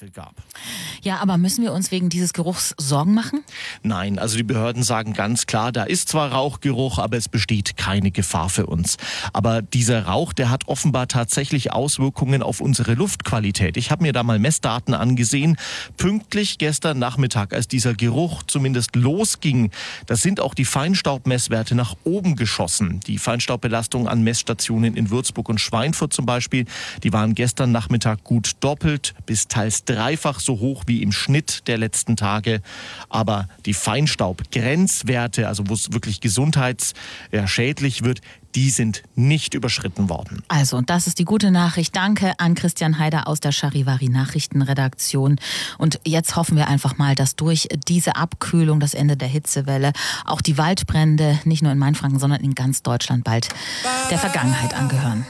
Zweifel gab. Ja, aber müssen wir uns wegen dieses Geruchs Sorgen machen? Nein, also die Behörden sagen ganz klar, da ist zwar Rauchgeruch, aber es besteht keine Gefahr für uns. Aber dieser Rauch, der hat offenbar tatsächlich Auswirkungen auf unsere Luftqualität. Ich habe mir da mal Messdaten angesehen. Pünktlich gestern Nachmittag, als dieser Geruch zumindest losging, da sind auch die Feinstaubmesswerte nach oben geschossen. Die Feinstaubbelastung an Messstationen in Würzburg und Schweinfurt zum Beispiel, die waren gestern Nachmittag gut doppelt bis teils dreifach so hoch wie im Schnitt der letzten Tage. Aber die Feinstaubgrenzwerte, also wo es wirklich gesundheitsschädlich wird, die sind nicht überschritten worden. Also, und das ist die gute Nachricht. Danke an Christian Haider aus der Charivari Nachrichtenredaktion. Und jetzt hoffen wir einfach mal, dass durch diese Abkühlung, das Ende der Hitzewelle, auch die Waldbrände nicht nur in Mainfranken, sondern in ganz Deutschland bald der Vergangenheit angehören.